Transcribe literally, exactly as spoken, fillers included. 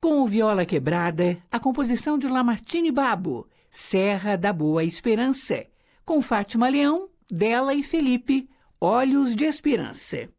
Com o viola quebrada, a composição de Lamartine Babo, Serra da Boa Esperança. Com Fátima Leão, Dela e Felipe, Olhos de Esperança.